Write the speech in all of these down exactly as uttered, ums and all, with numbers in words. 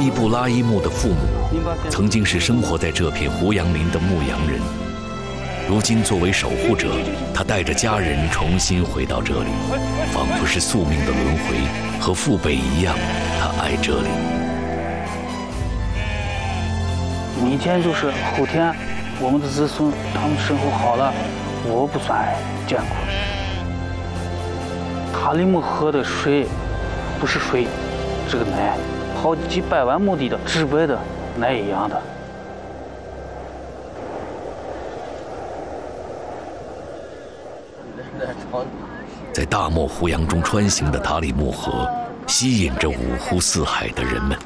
伊布拉伊木的父母曾经是生活在这片胡杨林的牧羊人，如今作为守护者，他带着家人重新回到这里，仿佛是宿命的轮回，和父辈一样，他爱这里。 明天就是后天，我们的子孙他们生活好了，我不算艰苦。塔里木河的水不是水，这个奶，好几百万亩地的直白的奶一样的。 在大漠胡杨中穿行的塔里木河，吸引着五湖四海的人们。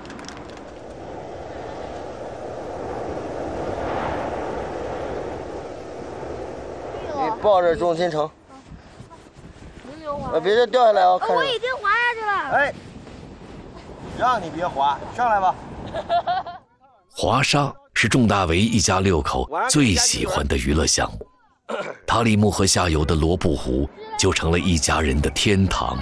你抱着中心城，啊，别这掉下来啊！看着。 我已经滑下去了。 哎，让你别滑，上来吧。 滑沙是仲大为一家六口最喜欢的娱乐项目。塔里木河下游的罗布湖就成了一家人的天堂。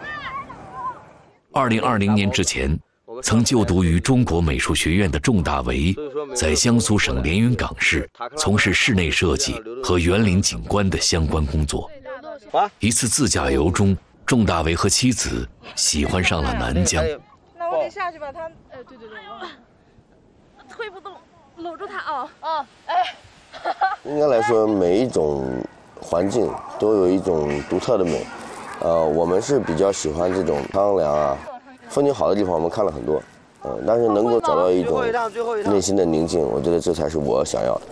二零二零年之前，曾就读于中国美术学院的仲大为，在江苏省连云港市从事室内设计和园林景观的相关工作。一次自驾游中，仲大为和妻子喜欢上了南疆。 那我得下去把他，哎，对对对，推不动，搂住他啊啊，哎。 应该来说，每一种环境都有一种独特的美。呃，我们是比较喜欢这种苍凉啊、风景好的地方，我们看了很多。呃，但是能够找到一种内心的宁静，我觉得这才是我想要的。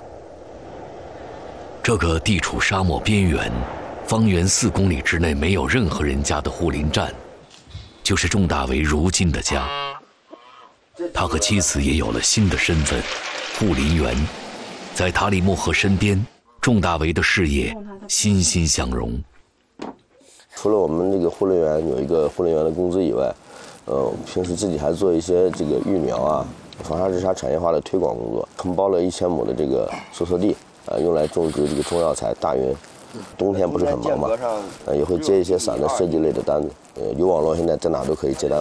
这个地处沙漠边缘，方圆四公里之内没有任何人家的护林站，就是仲大为如今的家。他和妻子也有了新的身份——护林员。在塔里木河身边，仲大为的事业欣欣向荣。 除了我们这个护林员有一个护林员的工资以外，呃，平时自己还做一些这个育苗啊、防沙治沙产业化的推广工作，承包了一千亩的这个搜索地，呃，用来种植这个中药材大云。冬天不是很忙嘛，呃，也会接一些伞的设计类的单子。呃，有网络现在在哪都可以接单。